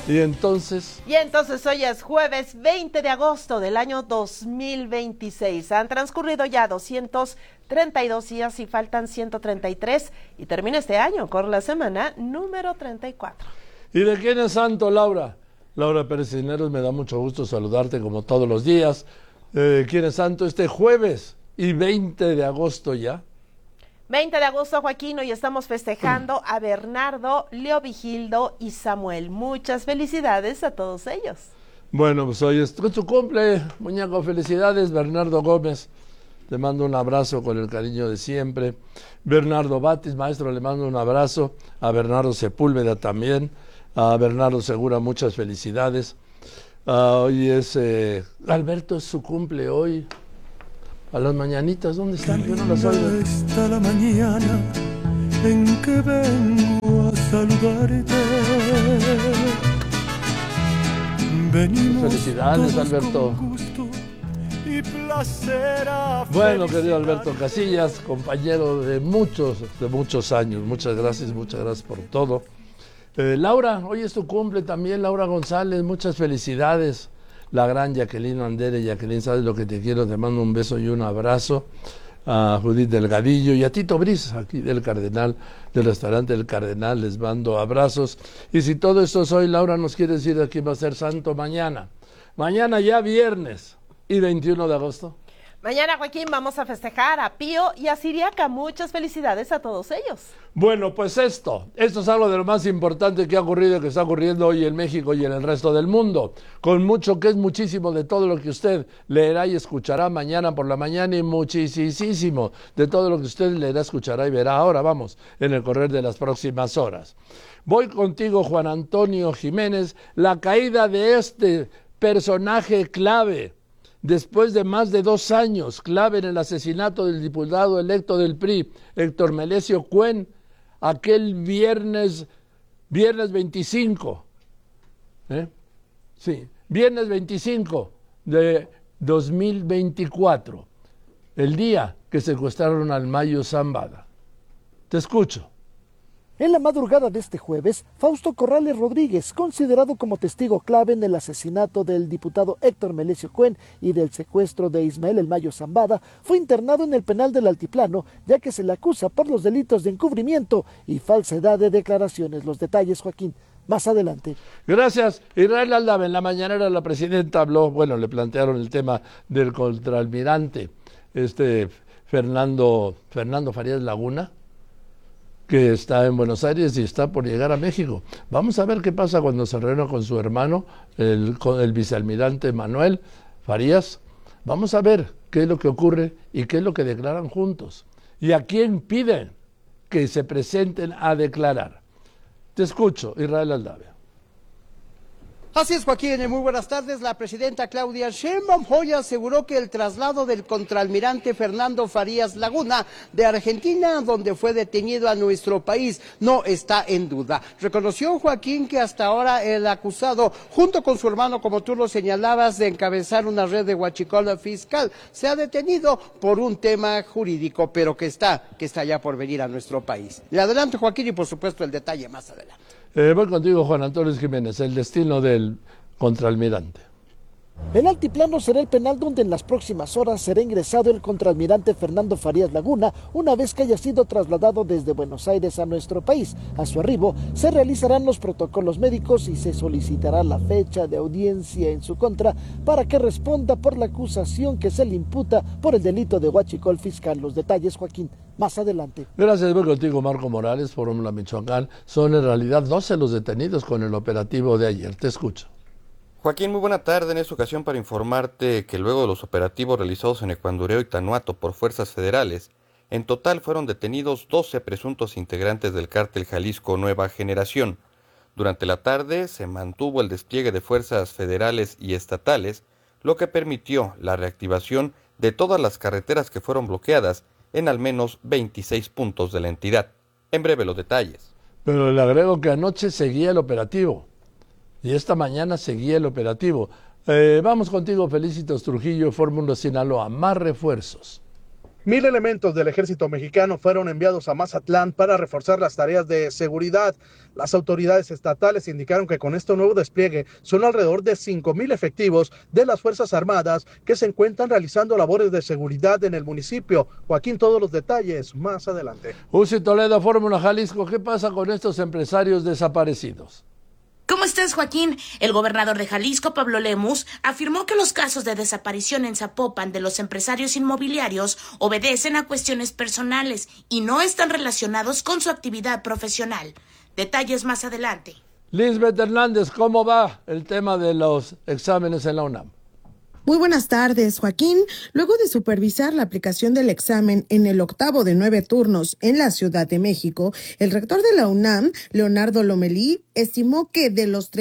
Y entonces hoy es jueves 20 de agosto del año 2026. Han transcurrido ya 232 días y faltan 133 y termina este año con la semana número 34. ¿Y de quién es santo, Laura? Laura Pérez Cisneros, me da mucho gusto saludarte como todos los días. ¿Quién es santo este jueves y 20 de agosto ya? 20 de agosto, Joaquín, hoy estamos festejando a Bernardo, Leovigildo y Samuel. Muchas felicidades a todos ellos. Bueno, pues hoy es tu cumple, muñeco, felicidades, Bernardo Gómez. Te mando un abrazo con el cariño de siempre. Bernardo Batis, maestro, le mando un abrazo. A Bernardo Sepúlveda también. A Bernardo Segura, muchas felicidades. Hoy es... Alberto, es su cumple hoy. A las mañanitas, ¿dónde están? Yo no las oigo. Está la mañana en que vengo a saludarte. Venimos felicidades, Alberto. Y placer a bueno, querido Alberto Casillas, compañero de muchos años. Muchas gracias por todo. Laura, hoy es tu cumple también, Laura González, muchas felicidades. La gran Jacqueline Andere. Jacqueline, sabes lo que te quiero, te mando un beso y un abrazo. A Judith Delgadillo y a Tito Briz, aquí del Cardenal, del restaurante del Cardenal, les mando abrazos. Y si todo esto es hoy, Laura, nos quiere decir a quién va a ser santo mañana. Mañana ya viernes y 21 de agosto. Mañana, Joaquín, vamos a festejar a Pío y a Siriaca. Muchas felicidades a todos ellos. Bueno, pues esto es algo de lo más importante que ha ocurrido y que está ocurriendo hoy en México y en el resto del mundo. Con mucho, que es muchísimo de todo lo que usted leerá y escuchará mañana por la mañana y muchísimo de todo lo que usted leerá, escuchará y verá ahora, vamos, en el correr de las próximas horas. Voy contigo, Juan Antonio Jiménez, la caída de este personaje clave. Después de más de 2 años, clave en el asesinato del diputado electo del PRI, Héctor Melesio Cuen, aquel viernes 25, viernes 25 de 2024, el día que secuestraron al Mayo Zambada. Te escucho. En la madrugada de este jueves, Fausto Corrales Rodríguez, considerado como testigo clave en el asesinato del diputado Héctor Melesio Cuen y del secuestro de Ismael El Mayo Zambada, fue internado en el penal del Altiplano, ya que se le acusa por los delitos de encubrimiento y falsedad de declaraciones. Los detalles, Joaquín, más adelante. Gracias. Israel Aldave, en la mañanera la presidenta habló, le plantearon el tema del contraalmirante, Fernando Farías Laguna, que está en Buenos Aires y está por llegar a México. Vamos a ver qué pasa cuando se reúna con su hermano, el vicealmirante Manuel Farías. Vamos a ver qué es lo que ocurre y qué es lo que declaran juntos. Y a quién piden que se presenten a declarar. Te escucho, Israel Aldave. Así es, Joaquín, muy buenas tardes. La presidenta Claudia Sheinbaum hoy aseguró que el traslado del contraalmirante Fernando Farías Laguna de Argentina, donde fue detenido a nuestro país, no está en duda. Reconoció, Joaquín, que hasta ahora el acusado, junto con su hermano, como tú lo señalabas, de encabezar una red de huachicoleo fiscal, se ha detenido por un tema jurídico, pero que está ya por venir a nuestro país. Le adelanto, Joaquín, y por supuesto el detalle más adelante. Voy contigo, Juan Antonio Jiménez, el destino del contraalmirante. El Altiplano será el penal donde en las próximas horas será ingresado el contraalmirante Fernando Farías Laguna, una vez que haya sido trasladado desde Buenos Aires a nuestro país. A su arribo se realizarán los protocolos médicos y se solicitará la fecha de audiencia en su contra para que responda por la acusación que se le imputa por el delito de huachicol fiscal. Los detalles, Joaquín, más adelante. Gracias, voy contigo, Marco Morales, Fórmula Michoacán. Son en realidad 12 los detenidos con el operativo de ayer. Te escucho. Joaquín, muy buena tarde. En esta ocasión para informarte que luego de los operativos realizados en Ecuandureo y Tanuato por fuerzas federales, en total fueron detenidos 12 presuntos integrantes del cártel Jalisco Nueva Generación. Durante la tarde se mantuvo el despliegue de fuerzas federales y estatales, lo que permitió la reactivación de todas las carreteras que fueron bloqueadas en al menos 26 puntos de la entidad. En breve los detalles. Pero le agrego que anoche seguía el operativo. Y esta mañana seguía el operativo. Vamos contigo, Felicitos Trujillo, Fórmula Sinaloa. Más refuerzos. 1000 elementos del ejército mexicano fueron enviados a Mazatlán para reforzar las tareas de seguridad. Las autoridades estatales indicaron que con este nuevo despliegue son alrededor de 5,000 efectivos de las Fuerzas Armadas que se encuentran realizando labores de seguridad en el municipio. Joaquín, todos los detalles más adelante. Uzi Toledo, Fórmula Jalisco, ¿qué pasa con estos empresarios desaparecidos? ¿Cómo estás, Joaquín? El gobernador de Jalisco, Pablo Lemus, afirmó que los casos de desaparición en Zapopan de los empresarios inmobiliarios obedecen a cuestiones personales y no están relacionados con su actividad profesional. Detalles más adelante. Lisbeth Hernández, ¿cómo va el tema de los exámenes en la UNAM? Muy buenas tardes, Joaquín. Luego de supervisar la aplicación del examen en el 8º de 9 turnos en la Ciudad de México, el rector de la UNAM, Leonardo Lomelí, estimó que de los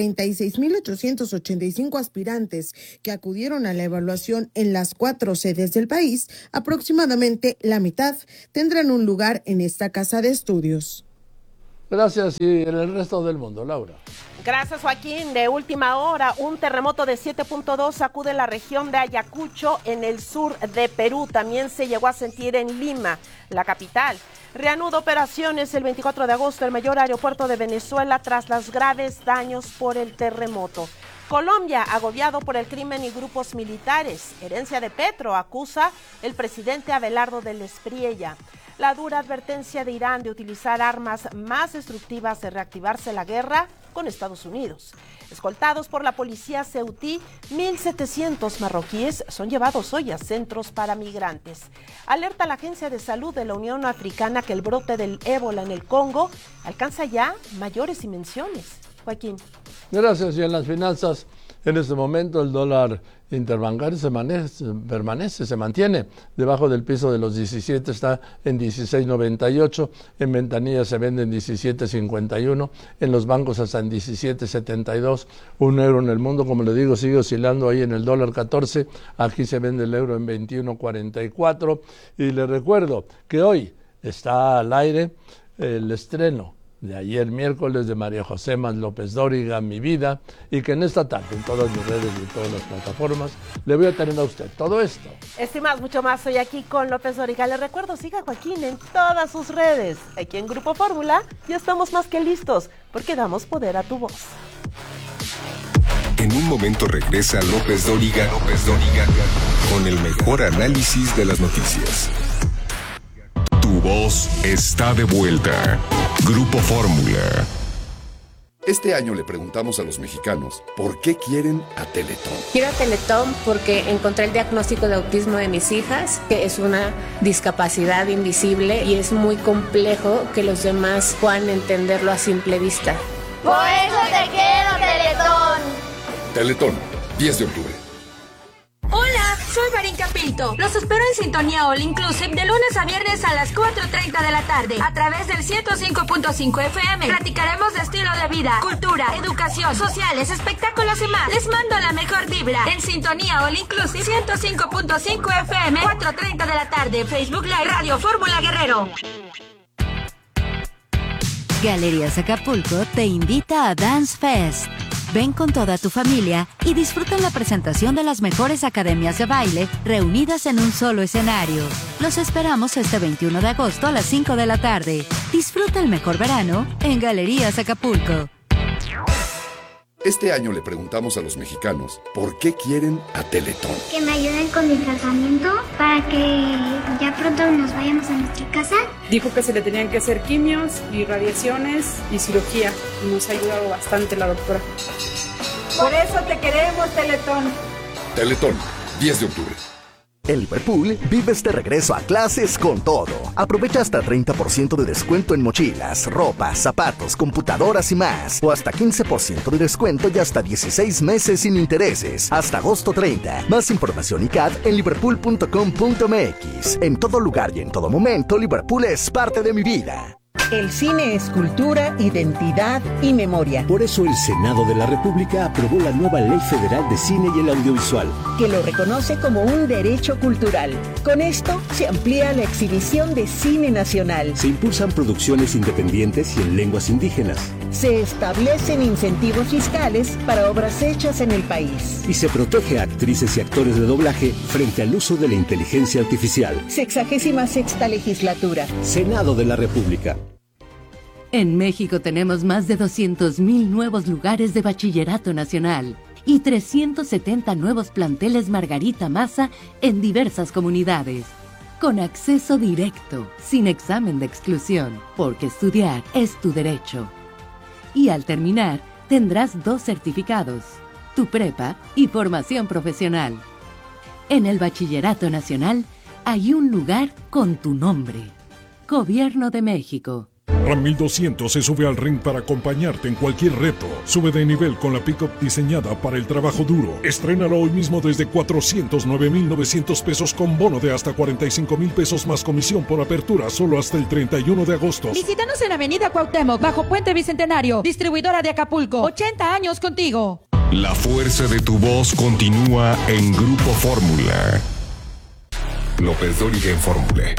36,885 aspirantes que acudieron a la evaluación en las 4 sedes del país, aproximadamente la mitad tendrán un lugar en esta casa de estudios. Gracias. Y en el resto del mundo, Laura. Gracias, Joaquín. De última hora, un terremoto de 7.2 sacude la región de Ayacucho en el sur de Perú. También se llegó a sentir en Lima, la capital. Reanuda operaciones el 24 de agosto el mayor aeropuerto de Venezuela tras los graves daños por el terremoto. Colombia, agobiado por el crimen y grupos militares. Herencia de Petro, acusa el presidente Abelardo del Espriella. La dura advertencia de Irán de utilizar armas más destructivas de reactivarse la guerra con Estados Unidos. Escoltados por la policía ceutí, 1,700 marroquíes son llevados hoy a centros para migrantes. Alerta la Agencia de Salud de la Unión Africana que el brote del ébola en el Congo alcanza ya mayores dimensiones. Joaquín. Gracias. Y en las finanzas, en este momento el dólar interbancario se mantiene debajo del piso de los 17, está en 16.98, en ventanillas se vende en 17.51, en los bancos hasta en 17.72, un euro en el mundo, como le digo, sigue oscilando ahí en el dólar 14, aquí se vende el euro en 21.44, y le recuerdo que hoy está al aire el estreno de ayer miércoles de María José Mas López Dóriga, Mi Vida, y que en esta tarde, en todas mis redes y todas las plataformas, le voy a tener a usted todo esto. Estimados, mucho más, soy aquí con López Dóriga. Le recuerdo, siga a Joaquín en todas sus redes. Aquí en Grupo Fórmula ya estamos más que listos, porque damos poder a tu voz. En un momento regresa López Dóriga, con el mejor análisis de las noticias. Tu voz está de vuelta. Grupo Fórmula. Este año le preguntamos a los mexicanos por qué quieren a Teletón. Quiero a Teletón porque encontré el diagnóstico de autismo de mis hijas, que es una discapacidad invisible y es muy complejo que los demás puedan entenderlo a simple vista. Por eso te quiero, Teletón. Teletón, 10 de octubre. Hola, soy Marín Pinto. Los espero en Sintonía All Inclusive de lunes a viernes a las 4:30 de la tarde a través del 105.5 FM. Platicaremos de estilo de vida, cultura, educación, sociales, espectáculos y más. Les mando la mejor vibra en Sintonía All Inclusive 105.5 FM, 4:30 de la tarde. Facebook Live Radio Fórmula Guerrero. Galerías Acapulco te invita a Dance Fest. Ven con toda tu familia y disfruta la presentación de las mejores academias de baile reunidas en un solo escenario. Los esperamos este 21 de agosto a las 5 de la tarde. Disfruta el mejor verano en Galerías Acapulco. Este año le preguntamos a los mexicanos por qué quieren a Teletón. Que me ayuden con mi tratamiento para que ya pronto nos vayamos a nuestra casa. Dijo que se le tenían que hacer quimios y radiaciones y cirugía. Y nos ha ayudado bastante la doctora. Por eso te queremos, Teletón. Teletón, 10 de octubre. En Liverpool vives de regreso a clases con todo. Aprovecha hasta 30% de descuento en mochilas, ropa, zapatos, computadoras y más. O hasta 15% de descuento y hasta 16 meses sin intereses. Hasta agosto 30. Más información y CAD en liverpool.com.mx. En todo lugar y en todo momento, Liverpool es parte de mi vida. El cine es cultura, identidad y memoria. Por eso el Senado de la República aprobó la nueva Ley Federal de Cine y el Audiovisual, que lo reconoce como un derecho cultural. Con esto se amplía la exhibición de cine nacional. Se impulsan producciones independientes y en lenguas indígenas. se establecen incentivos fiscales para obras hechas en el país. Y se protege a actrices y actores de doblaje frente al uso de la inteligencia artificial. 66ª legislatura. Senado de la República. En México tenemos más de 200,000 nuevos lugares de bachillerato nacional y 370 nuevos planteles Margarita Maza en diversas comunidades, con acceso directo, sin examen de exclusión, porque estudiar es tu derecho. Y al terminar, tendrás 2 certificados, tu prepa y formación profesional. En el Bachillerato Nacional hay un lugar con tu nombre. Gobierno de México. Ram 1200 se sube al ring para acompañarte en cualquier reto. Sube de nivel con la pickup diseñada para el trabajo duro. Estrénalo hoy mismo desde 409,900 pesos con bono de hasta 45,000 pesos más comisión por apertura solo hasta el 31 de agosto. Visítanos en Avenida Cuauhtémoc, bajo Puente Bicentenario. Distribuidora de Acapulco. 80 años contigo. La fuerza de tu voz continúa en Grupo Fórmula. López Dóriga en Fórmula.